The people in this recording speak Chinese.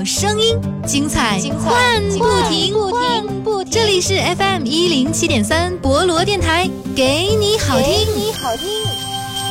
好声音，精彩换不停。这里是 FM107.3博罗电台，给你好听。